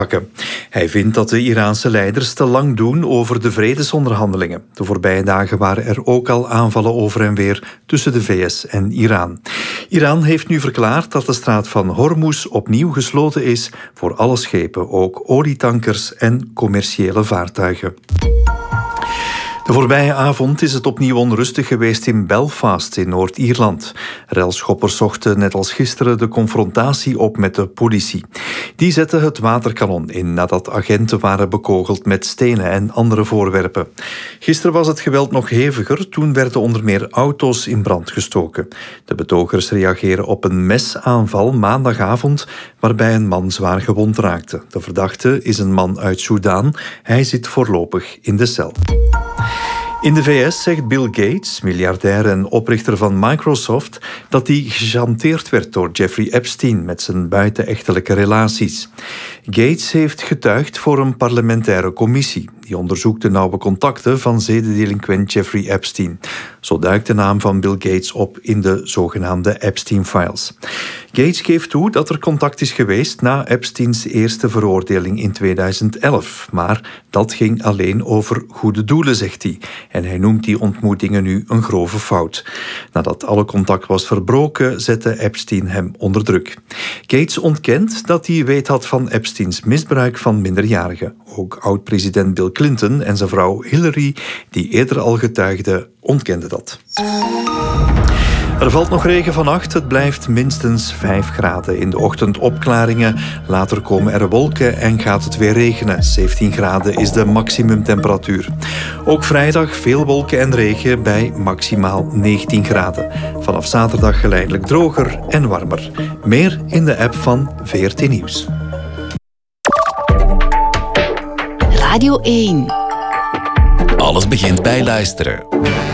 Hij vindt dat de Iraanse leiders te lang doen over de vredesonderhandelingen. De voorbije dagen waren er ook al aanvallen over en weer tussen de VS en Iran. Iran heeft nu verklaard dat de straat van Hormuz opnieuw gesloten is voor alle schepen, ook olietankers en commerciële vaartuigen. De voorbije avond is het opnieuw onrustig geweest in Belfast in Noord-Ierland. Relschoppers zochten net als gisteren de confrontatie op met de politie. Die zetten het waterkanon in nadat agenten waren bekogeld met stenen en andere voorwerpen. Gisteren was het geweld nog heviger, toen werden onder meer auto's in brand gestoken. De betogers reageren op een mesaanval maandagavond waarbij een man zwaar gewond raakte. De verdachte is een man uit Soedan. Hij zit voorlopig in de cel. In de VS zegt Bill Gates, miljardair en oprichter van Microsoft, dat hij gechanteerd werd door Jeffrey Epstein met zijn buitenechtelijke relaties. Gates heeft getuigd voor een parlementaire commissie. Die onderzoekt de nauwe contacten van zedendelinquent Jeffrey Epstein. Zo duikt de naam van Bill Gates op in de zogenaamde Epstein-files. Gates geeft toe dat er contact is geweest na Epsteins eerste veroordeling in 2011. Maar dat ging alleen over goede doelen, zegt hij. En hij noemt die ontmoetingen nu een grove fout. Nadat alle contact was verbroken, zette Epstein hem onder druk. Gates ontkent dat hij weet had van Epsteins misbruik van minderjarigen. Ook oud-president Bill Clinton en zijn vrouw Hillary, die eerder al getuigden, ontkenden dat. Er valt nog regen vannacht. Het blijft minstens 5 graden. In de ochtend opklaringen. Later komen er wolken en gaat het weer regenen. 17 graden is de maximumtemperatuur. Ook vrijdag veel wolken en regen bij maximaal 19 graden. Vanaf zaterdag geleidelijk droger en warmer. Meer in de app van VRT Nieuws. Radio 1. Alles begint bij luisteren.